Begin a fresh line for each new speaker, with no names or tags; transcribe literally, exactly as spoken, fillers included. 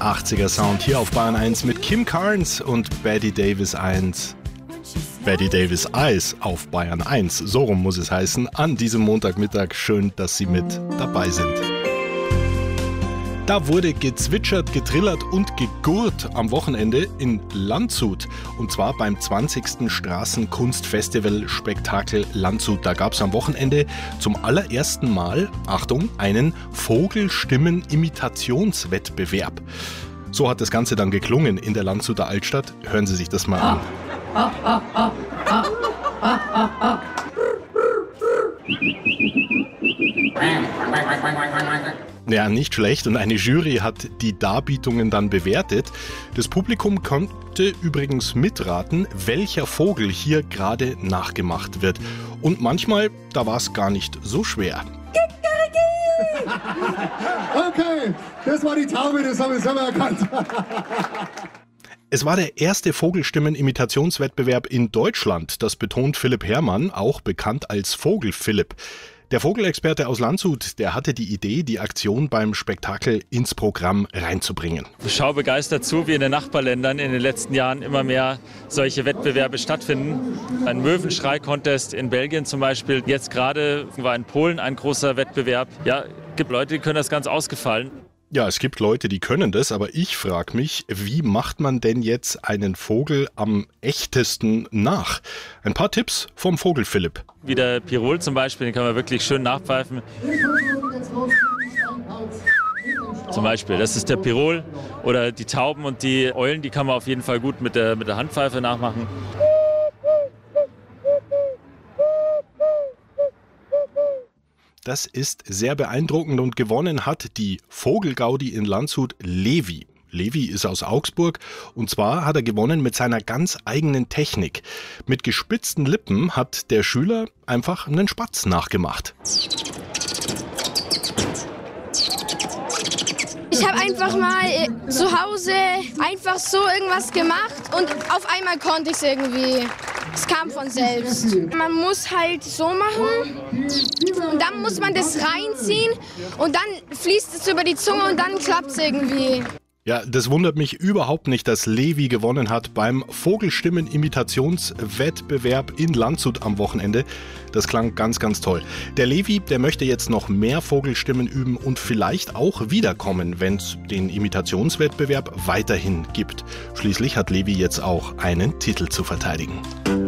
achtziger Sound hier auf Bayern eins mit Kim Carnes und Betty Davis eins. Betty Davis Eyes auf Bayern eins, so rum muss es heißen, an diesem Montagmittag. Schön, dass Sie mit dabei sind. Da wurde gezwitschert, getrillert und gegurrt am Wochenende in Landshut. Und zwar beim zwanzigsten Straßenkunstfestival Spektakel Landshut. Da gab es am Wochenende zum allerersten Mal, Achtung, einen Vogelstimmen-Imitationswettbewerb. So hat das Ganze dann geklungen in der Landshuter Altstadt. Hören Sie sich das mal an. Ah, ah, ah, ah, ah, ah, ah. Ja, nicht schlecht. Und eine Jury hat die Darbietungen dann bewertet. Das Publikum konnte übrigens mitraten, welcher Vogel hier gerade nachgemacht wird. Und manchmal, da war es gar nicht so schwer.
Okay, das war die Taube, das haben wir selber erkannt.
Es war der erste Vogelstimmen-Imitationswettbewerb in Deutschland. Das betont Philipp Herrmann, auch bekannt als Vogel Philipp. Der Vogelexperte aus Landshut, der hatte die Idee, die Aktion beim Spektakel ins Programm reinzubringen.
Ich schaue begeistert zu, wie in den Nachbarländern in den letzten Jahren immer mehr solche Wettbewerbe stattfinden. Ein Möwenschrei-Contest in Belgien zum Beispiel. Jetzt gerade war in Polen ein großer Wettbewerb. Ja, es gibt Leute, die können das ganz ausgefallen.
Ja, es gibt Leute, die können das, aber ich frage mich, wie macht man denn jetzt einen Vogel am echtesten nach? Ein paar Tipps vom Vogel Philipp.
Wie der Pirol zum Beispiel, den kann man wirklich schön nachpfeifen. Zum Beispiel, das ist der Pirol. Oder die Tauben und die Eulen, die kann man auf jeden Fall gut mit der, mit der Handpfeife nachmachen.
Das ist sehr beeindruckend und gewonnen hat die Vogelgaudi in Landshut Levi. Levi ist aus Augsburg und zwar hat er gewonnen mit seiner ganz eigenen Technik. Mit gespitzten Lippen hat der Schüler einfach einen Spatz nachgemacht.
Ich habe einfach mal äh, zu Hause einfach so irgendwas gemacht und auf einmal konnte ich es irgendwie. Es kam von selbst. Man muss halt so machen und dann muss man das reinziehen und dann fließt es über die Zunge und dann klappt es irgendwie.
Ja, das wundert mich überhaupt nicht, dass Levi gewonnen hat beim Vogelstimmen-Imitationswettbewerb in Landshut am Wochenende. Das klang ganz, ganz toll. Der Levi, der möchte jetzt noch mehr Vogelstimmen üben und vielleicht auch wiederkommen, wenn es den Imitationswettbewerb weiterhin gibt. Schließlich hat Levi jetzt auch einen Titel zu verteidigen.